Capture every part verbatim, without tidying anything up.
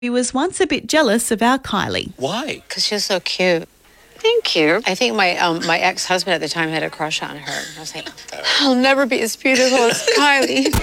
He was once a bit jealous of our Kylie. Why? Because she's so cute. Thank you. I think my um, my ex-husband at the time had a crush on her. I was like, I'll never be as beautiful as Kylie.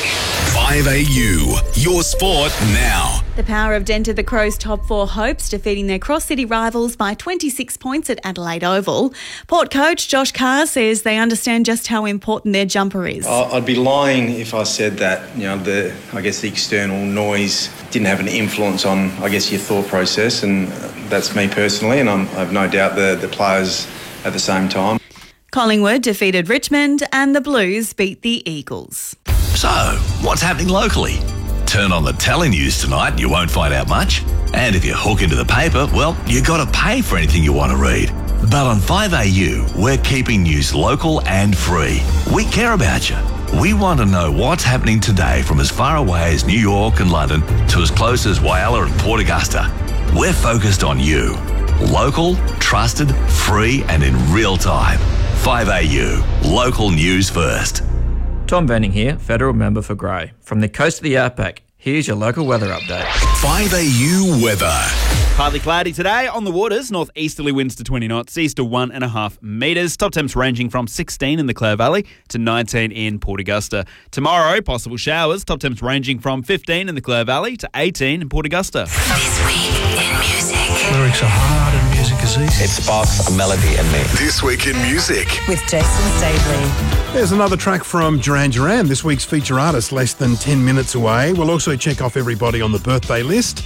five A U, your sport now. The power of dented the Crows' top four hopes, defeating their cross-city rivals by twenty-six points at Adelaide Oval. Port coach Josh Carr says they understand just how important their jumper is. I'd be lying if I said that, you know, the I guess the external noise didn't have an influence on, I guess, your thought process, and that's me personally, and I'm, I have no doubt the, the players at the same time. Collingwood defeated Richmond and the Blues beat the Eagles. So, what's happening locally? Turn on the telenews tonight and you won't find out much. And if you hook into the paper, well, you got to pay for anything you want to read. But on five A U, we're keeping news local and free. We care about you. We want to know what's happening today from as far away as New York and London to as close as Whyalla and Port Augusta. We're focused on you. Local, trusted, free and in real time. five A U, local news first. Tom Venning here, Federal Member for Grey. From the coast of the Outback, here's your local weather update. five A U weather. Partly cloudy today on the waters. Northeasterly winds to twenty knots, east to one and a half metres. Top temps ranging from sixteen in the Clare Valley to nineteen in Port Augusta. Tomorrow, possible showers. Top temps ranging from fifteen in the Clare Valley to eighteen in Port Augusta. This week in music. Lyrics are hard and music is easy. It sparks a melody in me. This week in music. With Jason Staveley. There's another track from Duran Duran, this week's feature artist, less than ten minutes away. We'll also check off everybody on the birthday list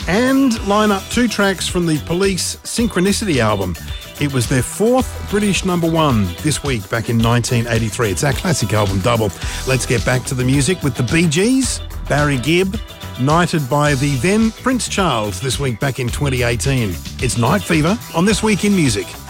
and line up two tracks from the Police Synchronicity album. It was their fourth British number one this week back in nineteen eighty-three. It's our classic album double. Let's get back to the music with the Bee Gees, Barry Gibb, knighted by the then Prince Charles this week back in twenty eighteen. It's Night Fever on This Week in Music.